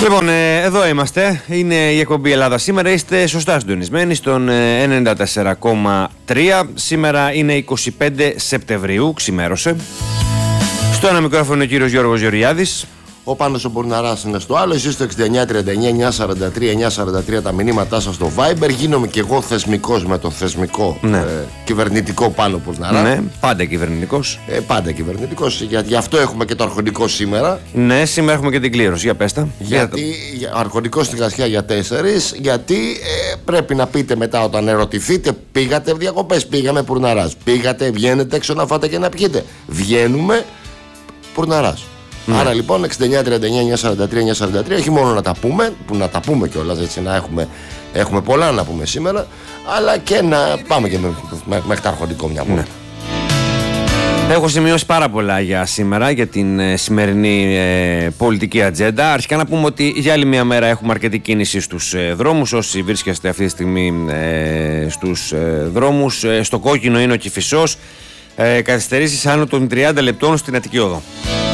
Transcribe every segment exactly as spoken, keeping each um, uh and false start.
Λοιπόν, ε, εδώ είμαστε. Είναι η εκπομπή Ελλάδα σήμερα. Είστε σωστά συντονισμένοι στον ε, ενενήντα τέσσερα κόμμα τρία. Σήμερα είναι είκοσι πέντε Σεπτεμβρίου, ξημέρωσε. Στο ένα μικρόφωνο ο κύριος Γιώργος Γεωργιάδης. Ο Πάνος ο Μπορναράς είναι στο άλλο. Εσείς στο εξήντα εννιά τριάντα εννιά εννιακόσια σαράντα τρία εννιακόσια σαράντα τρία τα μηνύματά σας στο Viber. Γίνομαι και εγώ θεσμικός με το θεσμικό ναι. ε, κυβερνητικό Πάνο Μπορναρά. Ναι, πάντα κυβερνητικός. Ε, πάντα κυβερνητικός. Για, γι' αυτό έχουμε και το αρχοντικό σήμερα. Ναι, σήμερα έχουμε και την κλήρωση. Για πες τα. Γιατί για, αρχοντικό στη Γασιά για τέσσερις. Γιατί ε, πρέπει να πείτε μετά όταν ερωτηθείτε, πήγατε διακοπές, πήγαμε Πουρναράς. Πήγατε, βγαίνετε έξω να φάτε και να πιείτε. Βγαίνουμε Πουρναράς. Ναι. Άρα λοιπόν εξήντα εννιά τριάντα εννιά εννιακόσια σαράντα τρία εννιακόσια σαράντα τρία, όχι μόνο να τα πούμε, που να τα πούμε κιόλας, έτσι να έχουμε, έχουμε πολλά να πούμε σήμερα, αλλά και να πάμε και μέχρι με, τα αρχοντικό μια βόλτα. Ναι. Έχω σημειώσει πάρα πολλά για σήμερα, για την ε, σημερινή ε, πολιτική ατζέντα. Αρχικά να πούμε ότι για άλλη μια μέρα έχουμε αρκετή κίνηση στους ε, δρόμους. Όσοι βρίσκεστε αυτή τη στιγμή ε, στους ε, δρόμους, ε, στο κόκκινο είναι ο Κηφισός. Ε, καθυστερήσεις άνω των τριάντα λεπτών στην Αττική Οδό.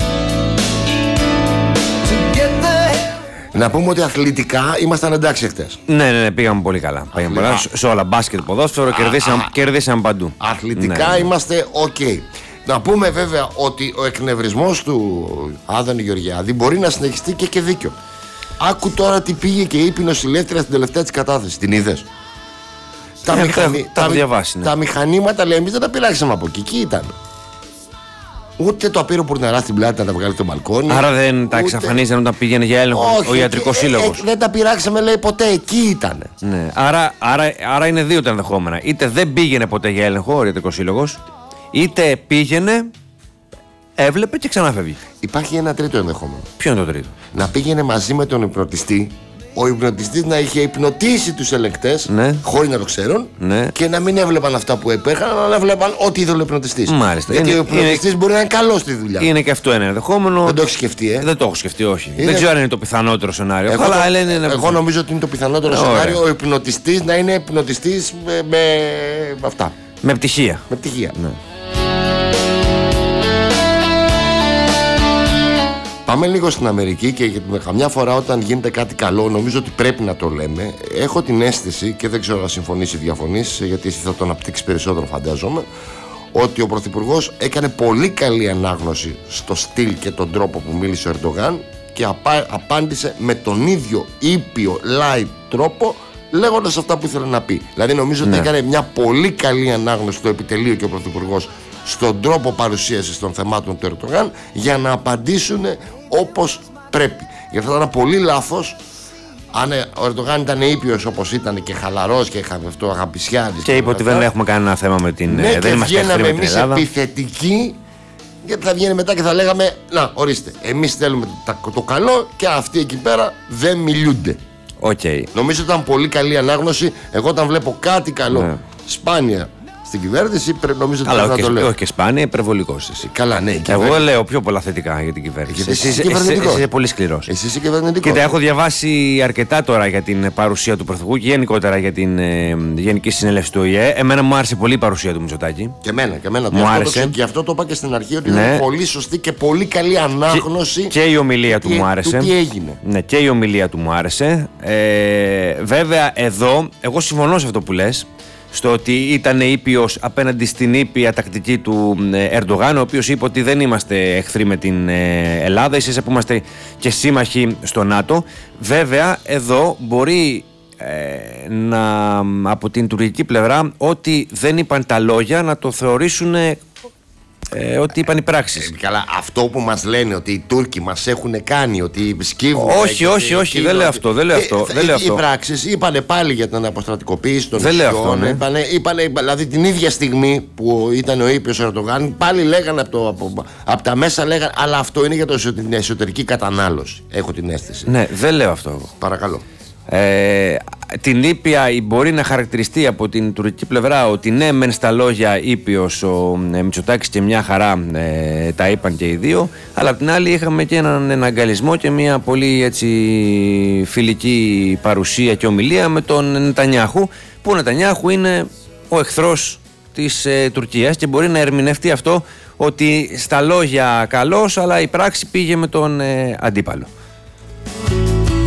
Να πούμε ότι αθλητικά ήμασταν εντάξει χτες. Ναι, ναι, ναι, πήγαμε πολύ καλά. Πήγαμε πολύ καλά. Σε όλα, μπάσκετ, ποδόσφαιρο, κερδίσαμε παντού. Αθλητικά ναι. Είμαστε οκ. Okay. Να πούμε βέβαια ότι ο εκνευρισμός του Άδωνη Γεωργιάδη μπορεί να συνεχιστεί και και δίκιο. Άκου τώρα τι πήγε και είπε η νοσηλεύτρια στην τελευταία της κατάθεση. Την είδες? Τα, ε, μηχανή, τα, τα, διαβάσει, ναι. τα μηχανήματα λέει εμείς δεν τα πειράξαμε από εκεί. Εκεί ήταν. Ούτε το απείρο Πουρναρά στην πλάτη να τα βγάλει στο μπαλκόνι. Άρα δεν ούτε... τα εξαφανίζαν όταν πήγαινε για έλεγχο ο ιατρικός σύλλογος. Ε, ε, δεν τα πειράξαμε, λέει, ποτέ. Εκεί ήταν. Ναι. Άρα, άρα, άρα είναι δύο τα ενδεχόμενα. Είτε δεν πήγαινε ποτέ για έλεγχο ο ιατρικός σύλλογος, είτε πήγαινε, έβλεπε και ξαναφεύγει. Υπάρχει ένα τρίτο ενδεχόμενο. Ποιο είναι το τρίτο? Να πήγαινε μαζί με τον υπνοτιστή. Ο υπνοτιστής να είχε υπνοτίσει τους ελεγκτές, ναι. χωρίς να το ξέρουν, ναι. και να μην έβλεπαν αυτά που έπαιρχαν, αλλά να έβλεπαν ό,τι είδε ο υπνοτιστής. Μάλιστα. Γιατί είναι, ο υπνοτιστής είναι, μπορεί να είναι καλός στη δουλειά. Είναι και αυτό ένα ενδεχόμενο. Δεν το έχει σκεφτεί, ε. Δεν το έχω σκεφτεί, όχι. Είναι... Δεν ξέρω αν είναι το πιθανότερο σενάριο. Εγώ, αλλά το... λένε, είναι... Εγώ νομίζω ότι είναι το πιθανότερο ε, σενάριο ο υπνοτιστής να είναι υπνοτιστής με, με... αυτά. Με πτυχία. Με πτυχία. Ναι. Πάμε λίγο στην Αμερική και με καμιά φορά όταν γίνεται κάτι καλό, νομίζω ότι πρέπει να το λέμε. Έχω την αίσθηση, και δεν ξέρω να συμφωνήσει ή διαφωνήσει, γιατί εσύ θα το αναπτύξει περισσότερο φαντάζομαι, ότι ο Πρωθυπουργός έκανε πολύ καλή ανάγνωση στο στυλ και τον τρόπο που μίλησε ο Ερντογάν και απα, απάντησε με τον ίδιο ήπιο light τρόπο, λέγοντας αυτά που ήθελε να πει. Δηλαδή νομίζω ναι. ότι έκανε μια πολύ καλή ανάγνωση στο επιτελείο και ο Πρωθυπουργός στον τρόπο παρουσίασης των θεμάτων του Ερντογάν για να απαντήσουν όπως πρέπει. Γιατί θα ήταν πολύ λάθος αν ο Ερντογάν ήταν ήπιος όπως ήταν και χαλαρός και αυτό αγαπησιάδης και είπε ότι δεν έχουμε κανένα θέμα με την ναι, δεν και βγαίναμε εμείς επιθετικοί, γιατί θα βγαίνει μετά και θα λέγαμε να ορίστε, εμείς θέλουμε το, το καλό και αυτοί εκεί πέρα δεν μιλούνται. Okay. Νομίζω ήταν πολύ καλή ανάγνωση. Εγώ όταν βλέπω κάτι καλό ναι. σπάνια στην κυβέρνηση, νομίζω ότι πρέπει να το λέω. Όχι και σπάνια, υπερβολικός εσύ. Καλά, ναι. Εγώ λέω πιο πολλά θετικά για την κυβέρνηση. Εσύ, εσύ, εσύ, εσύ είσαι πολύ σκληρός. Εσύ είσαι κυβερνητικός. Κοίτα, έχω διαβάσει αρκετά τώρα για την παρουσία του Πρωθυπουργού και γενικότερα για την ε, Γενική Συνέλευση του Ο Ε Ε. Εμένα μου άρεσε πολύ η παρουσία του Μητσοτάκη. Και εμένα, και εμένα. Μου άρεσε. Το, και αυτό το είπα και στην αρχή ότι ναι. ήταν πολύ σωστή και πολύ καλή ανάγνωση. Και, και η ομιλία του, του μου άρεσε. Του τι έγινε. Ναι, και η ομιλία του μου άρεσε. Ε, βέβαια, εδώ, εγώ συμφωνώ σε αυτό που λες. Στο ότι ήταν ήπιος απέναντι στην ήπια τακτική του Ερντογάν, ο οποίος είπε ότι δεν είμαστε εχθροί με την Ελλάδα, ίσως που είμαστε και σύμμαχοι στο ΝΑΤΟ. Βέβαια, εδώ μπορεί ε, να, από την τουρκική πλευρά, ότι δεν είπαν τα λόγια να το θεωρήσουν Ε, ότι είπαν οι πράξεις. Ε, καλά, αυτό που μας λένε ότι οι Τούρκοι μας έχουν κάνει, ότι σκύβουν. Όχι, όχι, όχι, δεν λέω αυτό. Δεν λέω αυτό, ε, δεν λέω οι αυτό. πράξεις είπανε πάλι για την αποστρατικοποίηση των νησιών. Δεν λέω αυτό. Ναι. Είπανε, είπανε, δηλαδή την ίδια στιγμή που ήταν ο ήπιος Ερντογάν, πάλι λέγανε από, το, από, από τα μέσα, λέγανε, αλλά αυτό είναι για το, την εσωτερική κατανάλωση. Έχω την αίσθηση. Ναι, δεν λέω αυτό. Παρακαλώ. Ε, την ήπια μπορεί να χαρακτηριστεί από την τουρκική πλευρά ότι ναι μεν στα λόγια ήπιος ο ε, Μητσοτάκης και μια χαρά ε, τα είπαν και οι δύο, αλλά απ' την άλλη είχαμε και έναν εναγκαλισμό και μια πολύ έτσι φιλική παρουσία και ομιλία με τον Νετανιάχου, που ο Νετανιάχου είναι ο εχθρός της ε, Τουρκίας και μπορεί να ερμηνευτεί αυτό ότι στα λόγια καλός, αλλά η πράξη πήγε με τον ε, αντίπαλο.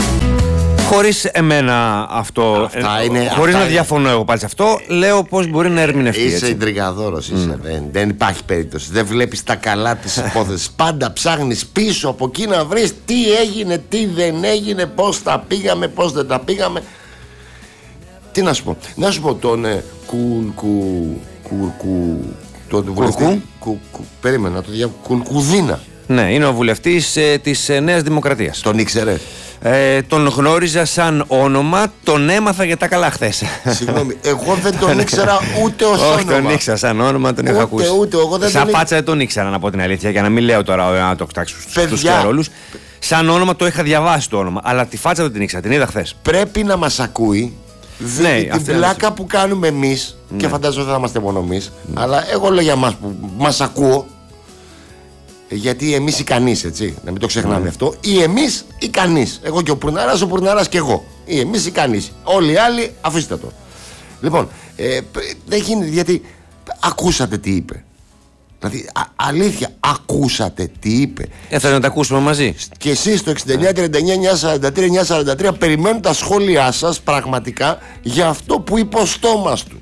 Χωρίς εμένα αυτό. Αυτά είναι, χωρίς αυτά να είναι. διαφωνώ εγώ πάλι σε αυτό, λέω πώς μπορεί να ερμηνευτεί. Είσαι έτσι. ιντριγκαδόρος, είσαι. Mm. Δεν, δεν υπάρχει περίπτωση. Δεν βλέπεις τα καλά της υπόθεσης. Πάντα ψάχνεις πίσω από εκεί να βρεις τι έγινε, τι δεν έγινε, πώς τα πήγαμε, πώς δεν τα πήγαμε. Τι να σου πω. Να σου πω τον ε, κου, κου, κου, κου, τον βουλευτή. Κου, κου, περίμενα να το δια... Κουλκουδίνα. Ναι, είναι ο βουλευτής ε, της ε, Νέας Δημοκρατίας. Τον ήξερε? Ε, τον γνώριζα σαν όνομα, τον έμαθα για τα καλά χθες. Συγγνώμη, εγώ δεν τον ήξερα ούτε ως όνομα. Όχι, τον ήξερα σαν όνομα, τον είχα ούτε, ακούσει. Ούτε, εγώ δεν σαν τον φάτσα δεν τον ήξερα, να πω την αλήθεια, για να μην λέω τώρα να το κοιτάξω στους ρόλους. Σαν όνομα το είχα διαβάσει το όνομα, αλλά τη φάτσα δεν την ήξερα, την είδα χθες. Πρέπει να μας ακούει. Διότι Ναι, την πλάκα που κάνουμε εμείς, ναι. Και φαντάζομαι δεν θα είμαστε μόνο εμείς, ναι. Αλλά εγώ λέω για μας που μας ακούω, γιατί εμείς οι κανείς, έτσι, να μην το ξεχνάμε mm. αυτό, ή εμείς ή κανείς. Εγώ και ο Πουρνάρας, ο Πουρνάρας και εγώ. Ή εμείς ή κανείς. Όλοι οι άλλοι, αφήστε το. Λοιπόν, ε, δεν γίνεται, γιατί ακούσατε τι είπε. Δηλαδή, α, αλήθεια, ακούσατε τι είπε. Ε, θα να τα ακούσουμε μαζί. Και εσείς το εξήντα εννιά τριάντα εννιά εννιακόσια σαράντα τρία εννιακόσια σαράντα τρία περιμένουν τα σχόλιά σας πραγματικά για αυτό που είπε ο στόμας του.